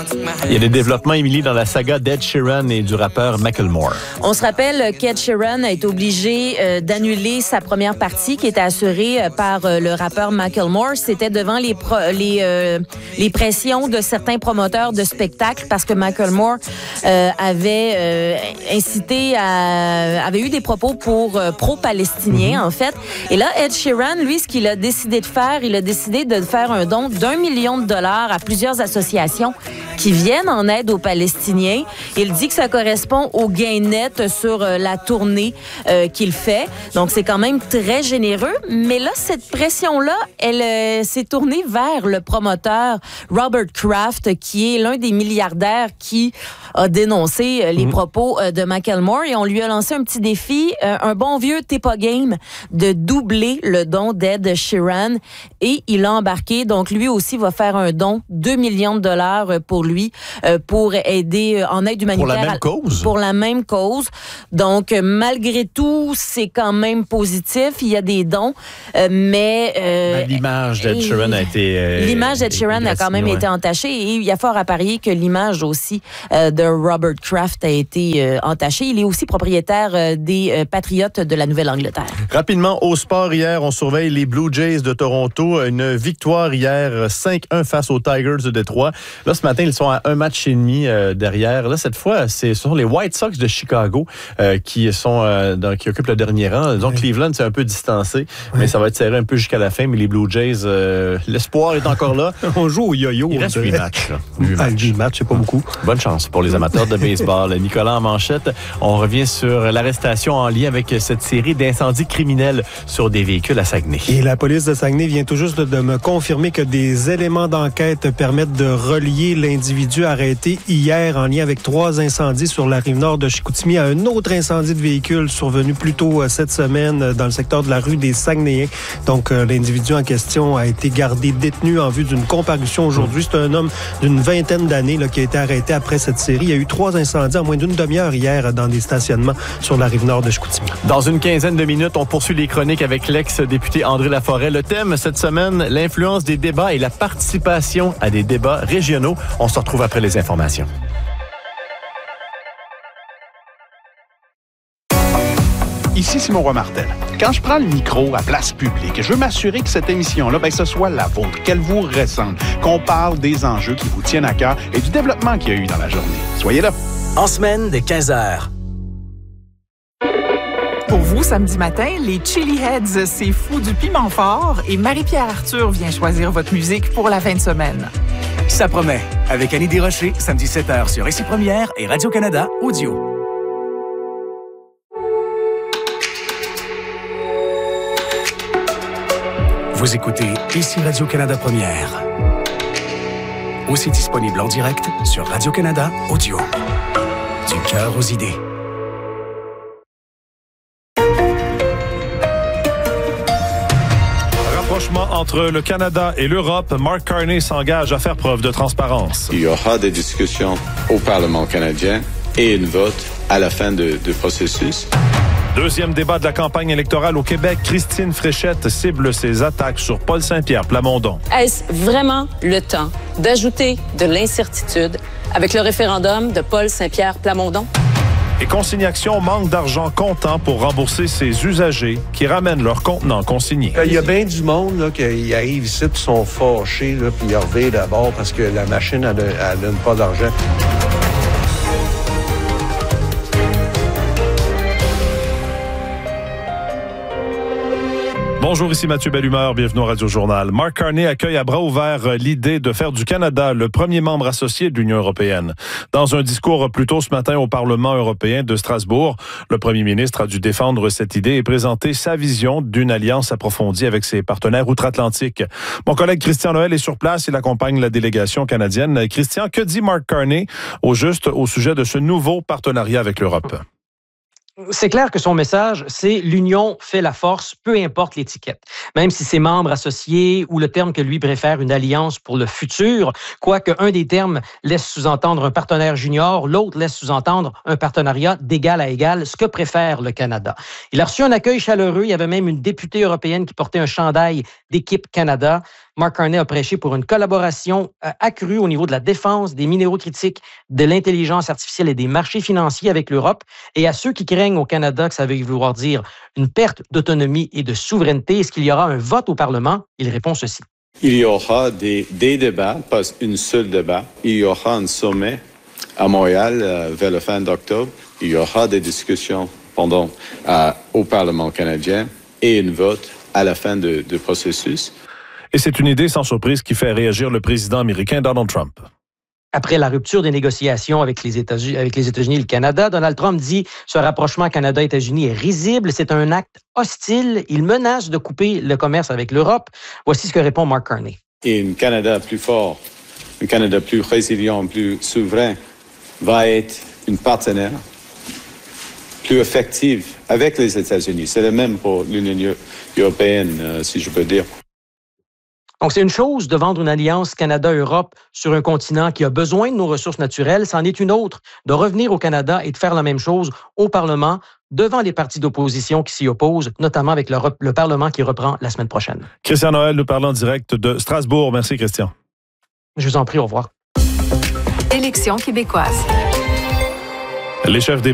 Il y a des développements, Émilie, dans la saga d'Ed Sheeran et du rappeur Macklemore. On se rappelle qu'Ed Sheeran a été obligé d'annuler sa première partie qui était assurée par le rappeur Macklemore. C'était devant les pressions de certains promoteurs de spectacles parce que Macklemore avait eu des propos pro-palestiniens, en fait. Et là, Ed Sheeran, lui, ce qu'il a décidé de faire, il a décidé de faire un don d'1 million de dollars à plusieurs associations qui viennent en aide aux Palestiniens. Il dit que ça correspond au gain net sur la tournée qu'il fait. Donc, c'est quand même très généreux. Mais là, cette pression-là, elle s'est tournée vers le promoteur Robert Kraft, qui est l'un des milliardaires qui a dénoncé les propos de Macklemore. Et on lui a lancé un petit défi, un bon vieux t'es pas game, de doubler le don d'Ed Sheeran. Et il a embarqué. Donc, lui aussi va faire un don, 2 millions de dollars pour lui, pour aider en aide humanitaire. Pour la même cause? Pour la même cause. Donc, malgré tout, c'est quand même positif. Il y a des dons, mais... l'image d'Ed Sheeran a été... l'image d'Ed Sheeran a quand même été entachée. Et il y a fort à parier que l'image aussi de Robert Kraft a été entachée. Il est aussi propriétaire des Patriotes de la Nouvelle-Angleterre. Rapidement, au sport hier, on surveille les Blue Jays de Toronto. Une victoire hier, 5-1 face aux Tigers de Détroit. Là, ce matin, ils sont à un match et demi derrière. Là, cette fois, ce sont les White Sox de Chicago qui occupent le dernier rang. Donc, Cleveland, c'est un peu distancé, mais ça va être serré un peu jusqu'à la fin. Mais les Blue Jays, l'espoir est encore là. On joue au yo-yo. Il reste 8 matchs. 8 matchs, c'est pas beaucoup. Bonne chance pour les amateurs de baseball. Nicolas en manchette, on revient sur l'arrestation en lien avec cette série d'incendies criminels sur des véhicules à Saguenay. Et la police de Saguenay vient tout juste de me confirmer que des éléments d'enquête permettent de relier l'individu arrêté hier en lien avec 3 incendies sur la rive nord de Chicoutimi à un autre incendie de véhicule survenu plus tôt cette semaine dans le secteur de la rue des Saguenayens. Donc, l'individu en question a été gardé détenu en vue d'une comparution aujourd'hui. C'est un homme d'une vingtaine d'années qui a été arrêté après cette série. Il y a eu 3 incendies en moins d'une demi-heure hier dans des stationnements sur la rive nord de Chicoutimi. Dans une quinzaine de minutes, on poursuit les chroniques avec l'ex-député André Laforêt. Le thème cette semaine, l'influence des débats et la participation à des débats régionaux. On se retrouve après les informations. Ici Simon Roy Martel. Quand je prends le micro à place publique, je veux m'assurer que cette émission-là, ce soit la vôtre, qu'elle vous ressemble, qu'on parle des enjeux qui vous tiennent à cœur et du développement qu'il y a eu dans la journée. Soyez là. En semaine dès 15h. Pour vous, samedi matin, les Chili Heads, c'est fou du piment fort et Marie-Pierre Arthur vient choisir votre musique pour la fin de semaine. Ça promet. Avec Annie Desrochers, samedi 7h sur Ici Première et Radio-Canada Audio. Vous écoutez Ici Radio-Canada Première. Aussi disponible en direct sur Radio-Canada Audio. Du cœur aux idées. Rapprochement entre le Canada et l'Europe, Mark Carney s'engage à faire preuve de transparence. Il y aura des discussions au Parlement canadien et une vote à la fin du processus. Deuxième débat de la campagne électorale au Québec, Christine Fréchette cible ses attaques sur Paul Saint-Pierre Plamondon. Est-ce vraiment le temps d'ajouter de l'incertitude avec le référendum de Paul Saint-Pierre Plamondon? Et Consignation manque d'argent comptant pour rembourser ses usagers qui ramènent leurs contenants consignés. Il y a bien du monde qui arrive ici et sont fâchés, puis ils reviennent d'abord parce que la machine, elle donne pas d'argent. Bonjour, ici Mathieu Bellumeur, bienvenue au Radio Journal. Mark Carney accueille à bras ouverts l'idée de faire du Canada le premier membre associé de l'Union européenne. Dans un discours plus tôt ce matin au Parlement européen de Strasbourg, le premier ministre a dû défendre cette idée et présenter sa vision d'une alliance approfondie avec ses partenaires outre-Atlantique. Mon collègue Christian Noël est sur place, il accompagne la délégation canadienne. Christian, que dit Mark Carney au sujet de ce nouveau partenariat avec l'Europe? C'est clair que son message, c'est l'union fait la force, peu importe l'étiquette. Même si c'est membre associé ou le terme que lui préfère, une alliance pour le futur, quoique un des termes laisse sous-entendre un partenaire junior, l'autre laisse sous-entendre un partenariat d'égal à égal, ce que préfère le Canada. Il a reçu un accueil chaleureux. Il y avait même une députée européenne qui portait un chandail d'équipe Canada. Mark Carney a prêché pour une collaboration accrue au niveau de la défense, des minéraux critiques, de l'intelligence artificielle et des marchés financiers avec l'Europe. Et à ceux qui craignent au Canada que ça veuille vouloir dire une perte d'autonomie et de souveraineté, est-ce qu'il y aura un vote au Parlement? Il répond ceci. Il y aura des débats, pas un seul débat. Il y aura un sommet à Montréal vers la fin d'octobre. Il y aura des discussions au Parlement canadien et un vote à la fin du processus. Et c'est une idée sans surprise qui fait réagir le président américain Donald Trump. Après la rupture des négociations avec les États-Unis et le Canada, Donald Trump dit ce rapprochement Canada-États-Unis est risible, c'est un acte hostile. Il menace de couper le commerce avec l'Europe. Voici ce que répond Mark Carney. Et un Canada plus fort, un Canada plus résilient, plus souverain, va être un partenaire plus effectif avec les États-Unis. C'est le même pour l'Union européenne, si je peux dire. Donc, c'est une chose de vendre une alliance Canada-Europe sur un continent qui a besoin de nos ressources naturelles. C'en est une autre de revenir au Canada et de faire la même chose au Parlement devant les partis d'opposition qui s'y opposent, notamment avec le Parlement qui reprend la semaine prochaine. Christian Noël nous parle en direct de Strasbourg. Merci, Christian. Je vous en prie, au revoir. Élections québécoises. Les chefs des